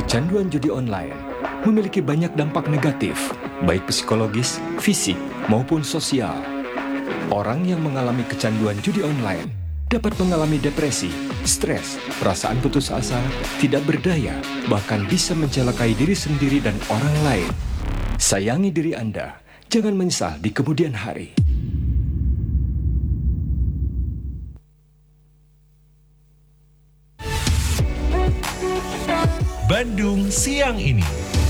Kecanduan judi online memiliki banyak dampak negatif, baik psikologis, fisik, maupun sosial. Orang yang mengalami kecanduan judi online dapat mengalami depresi, stres, perasaan putus asa, tidak berdaya, bahkan bisa mencelakai diri sendiri dan orang lain. Sayangi diri Anda, jangan menyesal di kemudian hari. Bandung Siang Ini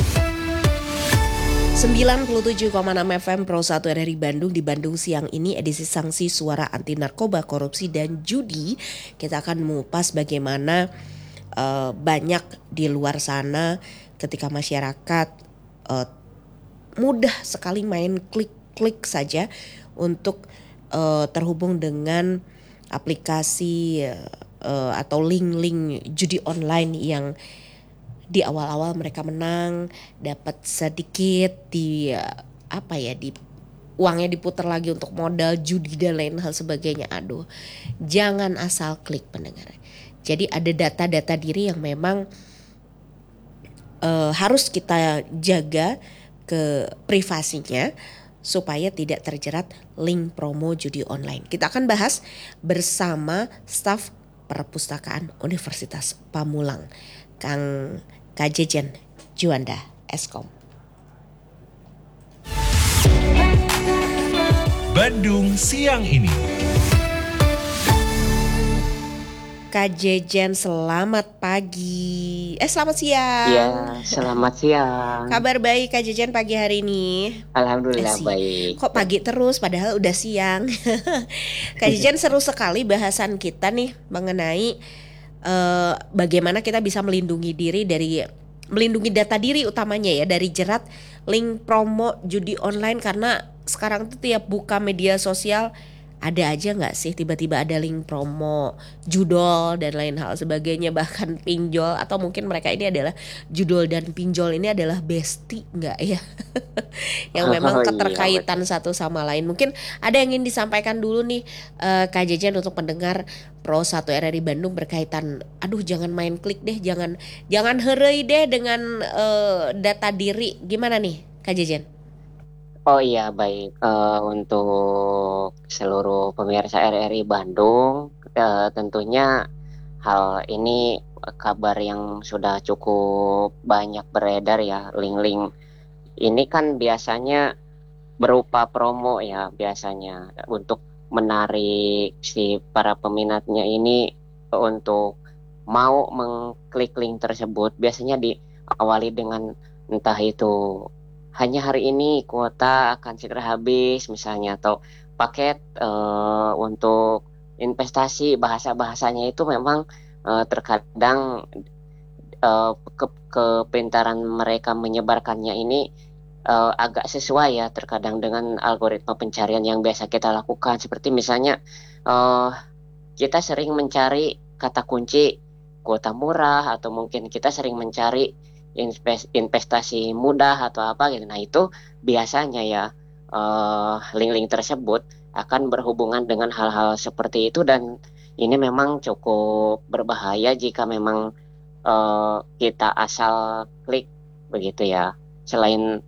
97,6 FM Pro 1 RRI Bandung. Di Bandung Siang Ini edisi sanksi suara anti narkoba, korupsi dan judi. Kita akan mengupas bagaimana banyak di luar sana ketika masyarakat mudah sekali main klik-klik saja untuk terhubung dengan aplikasi atau link-link judi online yang di awal-awal mereka menang, dapat sedikit di uangnya diputar lagi untuk modal judi dan lain hal sebagainya. Aduh, jangan asal klik pendengar. Jadi ada data-data diri yang memang harus kita jaga ke privasinya supaya tidak terjerat link promo judi online. Kita akan bahas bersama staf Perpustakaan Universitas Pamulang, Kang Kajejen Juanda Eskom. Bandung Siang Ini. Kajejen, selamat pagi. Selamat siang. Ya, selamat siang. Kabar baik Kajejen pagi hari ini? Alhamdulillah baik. Kok pagi terus padahal udah siang. Kajejen, seru sekali bahasan kita nih mengenai bagaimana kita bisa melindungi data diri utamanya ya dari jerat link promo judi online, karena sekarang tuh tiap buka media sosial ada aja nggak sih tiba-tiba ada link promo judol dan lain hal sebagainya, bahkan pinjol, atau mungkin mereka ini adalah judol dan pinjol ini adalah bestie nggak ya yang memang keterkaitan satu sama lain. Mungkin ada yang ingin disampaikan dulu nih Kak Jejen untuk pendengar Pro 1 RRI Bandung berkaitan, aduh jangan main klik deh, jangan herei deh dengan data diri, gimana nih Kak Jejen? Oh iya baik, untuk seluruh pemirsa RRI Bandung, tentunya hal ini kabar yang sudah cukup banyak beredar ya. Link-link ini kan biasanya berupa promo ya, biasanya untuk menarik si para peminatnya ini untuk mau mengklik link tersebut. Biasanya diawali dengan entah itu hanya hari ini kuota akan segera habis misalnya, atau paket untuk investasi. Bahasa-bahasanya itu memang terkadang kepintaran mereka menyebarkannya ini agak sesuai ya terkadang dengan algoritma pencarian yang biasa kita lakukan. Seperti misalnya kita sering mencari kata kunci kuota murah, atau mungkin kita sering mencari investasi mudah atau apa gitu. Nah itu biasanya ya link-link tersebut akan berhubungan dengan hal-hal seperti itu, dan ini memang cukup berbahaya jika memang kita asal klik begitu ya. Selain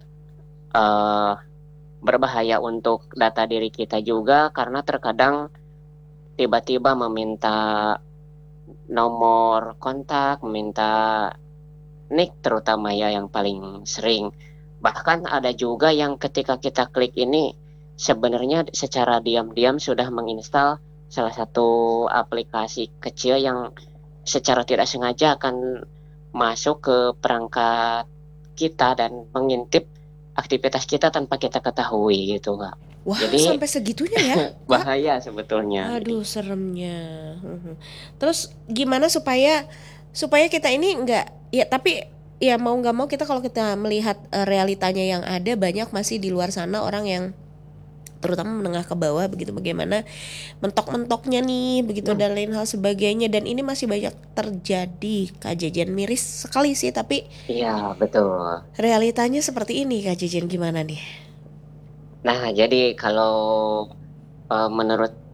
berbahaya untuk data diri kita juga, karena terkadang tiba-tiba meminta nomor kontak, meminta nick terutama ya yang paling sering. Bahkan ada juga yang ketika kita klik ini sebenarnya secara diam-diam sudah menginstal salah satu aplikasi kecil yang secara tidak sengaja akan masuk ke perangkat kita dan mengintip aktivitas kita tanpa kita ketahui gitu Kak. Wah, jadi sampai segitunya ya? bahaya sebetulnya. Aduh, seremnya. Terus gimana supaya kita ini enggak ya, tapi ya mau nggak mau kita kalau kita melihat realitanya yang ada, banyak masih di luar sana orang yang terutama menengah ke bawah begitu, bagaimana mentok-mentoknya nih begitu dan lain hal sebagainya, dan ini masih banyak terjadi Kak Jejen. Miris sekali sih, tapi iya betul, realitanya seperti ini Kak Jejen, gimana nih? Nah jadi kalau menurut